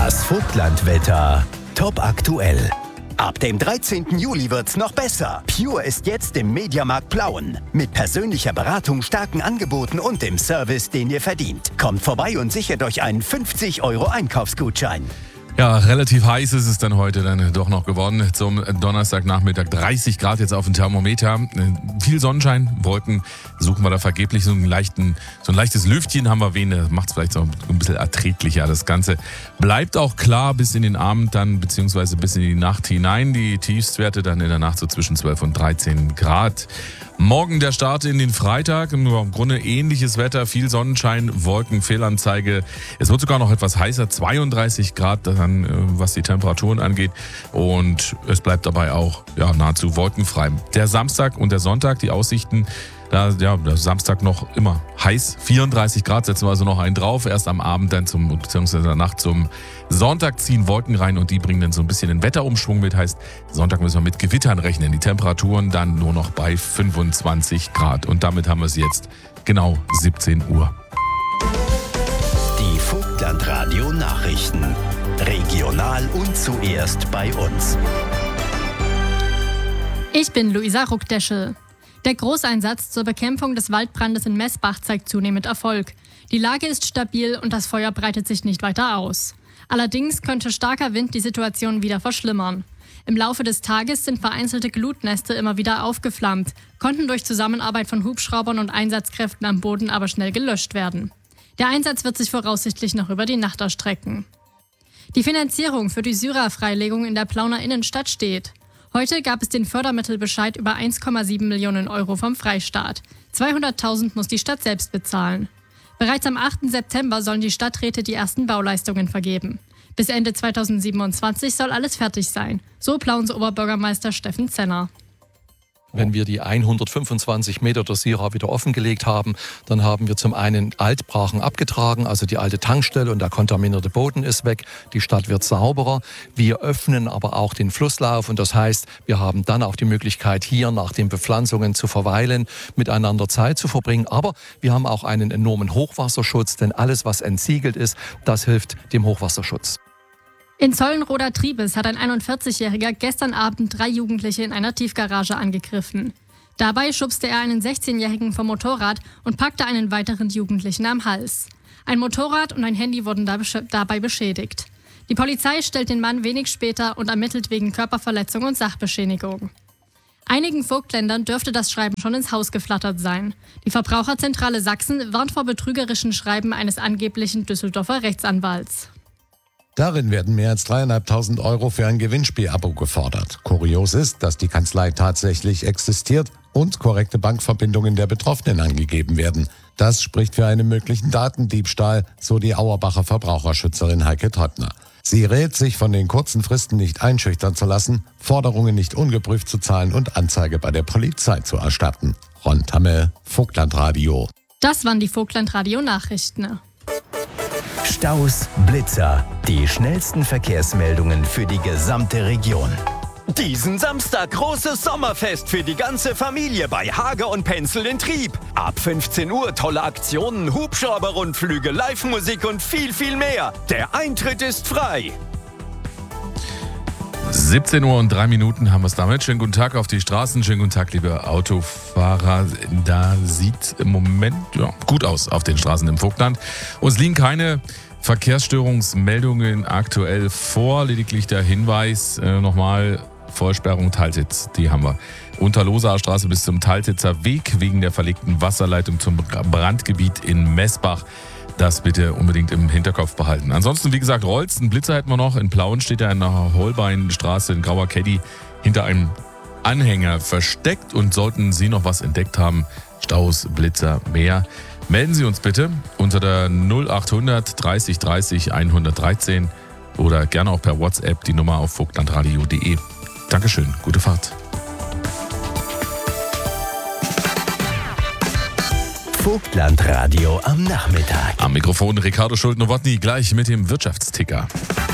Das Vogtlandwetter top aktuell. Ab dem 13. Juli wird's noch besser. Pure ist jetzt im Mediamarkt Plauen. Mit persönlicher Beratung, starken Angeboten und dem Service, den ihr verdient. Kommt vorbei und sichert euch einen 50 € Einkaufsgutschein. Ja, relativ heiß ist es dann heute dann doch noch geworden. Zum Donnerstagnachmittag 30 Grad jetzt auf dem Thermometer. Viel Sonnenschein, Wolken suchen wir da vergeblich. So ein leichtes Lüftchen haben wir wen. Das macht es vielleicht so ein bisschen erträglicher. Das Ganze bleibt auch klar bis in den Abend dann, beziehungsweise bis in die Nacht hinein. Die Tiefstwerte dann in der Nacht so zwischen 12 und 13 Grad. Morgen der Start in den Freitag. Im Grunde ähnliches Wetter, viel Sonnenschein, Wolken, Fehlanzeige. Es wird sogar noch etwas heißer, 32 Grad, dann, was die Temperaturen angeht. Und es bleibt dabei auch nahezu wolkenfrei. Der Samstag und der Sonntag, die Aussichten, der Samstag noch immer heiß, 34 Grad, setzen wir also noch einen drauf. Erst am Abend dann beziehungsweise in der Nacht zum Sonntag ziehen Wolken rein und die bringen dann so ein bisschen den Wetterumschwung mit. Heißt, Sonntag müssen wir mit Gewittern rechnen. Die Temperaturen dann nur noch bei 25 Grad. Und damit haben wir es jetzt genau 17 Uhr. Die Vogtlandradio Nachrichten. Regional und zuerst bei uns. Ich bin Luisa Ruckdeschel. Der Großeinsatz zur Bekämpfung des Waldbrandes in Messbach zeigt zunehmend Erfolg. Die Lage ist stabil und das Feuer breitet sich nicht weiter aus. Allerdings könnte starker Wind die Situation wieder verschlimmern. Im Laufe des Tages sind vereinzelte Glutnester immer wieder aufgeflammt, konnten durch Zusammenarbeit von Hubschraubern und Einsatzkräften am Boden aber schnell gelöscht werden. Der Einsatz wird sich voraussichtlich noch über die Nacht erstrecken. Die Finanzierung für die Syra-Freilegung in der Plauner Innenstadt steht. Heute gab es den Fördermittelbescheid über 1,7 Millionen € vom Freistaat. 200.000 muss die Stadt selbst bezahlen. Bereits am 8. September sollen die Stadträte die ersten Bauleistungen vergeben. Bis Ende 2027 soll alles fertig sein, so Plauens Oberbürgermeister Steffen Zenner. Wenn wir die 125 Meter der Syra wieder offengelegt haben, dann haben wir zum einen Altbrachen abgetragen, also die alte Tankstelle und der kontaminierte Boden ist weg. Die Stadt wird sauberer. Wir öffnen aber auch den Flusslauf und das heißt, wir haben dann auch die Möglichkeit, hier nach den Bepflanzungen zu verweilen, miteinander Zeit zu verbringen. Aber wir haben auch einen enormen Hochwasserschutz, denn alles, was entsiegelt ist, das hilft dem Hochwasserschutz. In Zollenroda-Triebes hat ein 41-Jähriger gestern Abend 3 Jugendliche in einer Tiefgarage angegriffen. Dabei schubste er einen 16-Jährigen vom Motorrad und packte einen weiteren Jugendlichen am Hals. Ein Motorrad und ein Handy wurden dabei beschädigt. Die Polizei stellt den Mann wenig später und ermittelt wegen Körperverletzung und Sachbeschädigung. Einigen Vogtländern dürfte das Schreiben schon ins Haus geflattert sein. Die Verbraucherzentrale Sachsen warnt vor betrügerischen Schreiben eines angeblichen Düsseldorfer Rechtsanwalts. Darin werden mehr als 3.500 € für ein Gewinnspielabo gefordert. Kurios ist, dass die Kanzlei tatsächlich existiert und korrekte Bankverbindungen der Betroffenen angegeben werden. Das spricht für einen möglichen Datendiebstahl, so die Auerbacher Verbraucherschützerin Heike Trottner. Sie rät, sich von den kurzen Fristen nicht einschüchtern zu lassen, Forderungen nicht ungeprüft zu zahlen und Anzeige bei der Polizei zu erstatten. Ron Tamme, Vogtlandradio. Das waren die Vogtlandradio-Nachrichten. Staus, Blitzer, die schnellsten Verkehrsmeldungen für die gesamte Region. Diesen Samstag großes Sommerfest für die ganze Familie bei Hager und Penzel in Trieb. Ab 15 Uhr tolle Aktionen, Hubschrauberrundflüge, Live-Musik und viel, viel mehr. Der Eintritt ist frei. 17 Uhr und 3 Minuten haben wir es damit. Schönen guten Tag auf die Straßen. Schönen guten Tag, liebe Autofahrer. Da sieht im Moment gut aus auf den Straßen im Vogtland. Uns liegen keine Verkehrsstörungsmeldungen aktuell vor. Lediglich der Hinweis nochmal, Vollsperrung Talsitz, die haben wir. Unter Losaer Straße bis zum Talsitzer Weg wegen der verlegten Wasserleitung zum Brandgebiet in Messbach. Das bitte unbedingt im Hinterkopf behalten. Ansonsten, wie gesagt, rollt's. Einen Blitzer hätten wir noch. In Plauen steht er in der Holbeinstraße in Grauer Caddy hinter einem Anhänger versteckt. Und sollten Sie noch was entdeckt haben, Staus, Blitzer, mehr, melden Sie uns bitte unter der 0800 30 30 113 oder gerne auch per WhatsApp die Nummer auf vogtlandradio.de. Dankeschön, gute Fahrt. Vogtlandradio am Nachmittag. Am Mikrofon Ricardo Schulte-Nowotny, gleich mit dem Wirtschaftsticker.